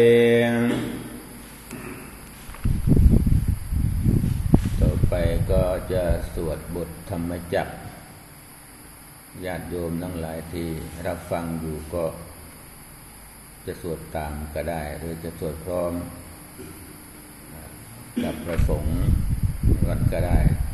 ต่อไปก็จะสวดบทธรรมจักรญาติโยมทั้งหลายที่รับฟังอยู่ก็จะสวดตามก็ได้หรือจะสวดพร้อมกับพระสงฆ์ก็ได้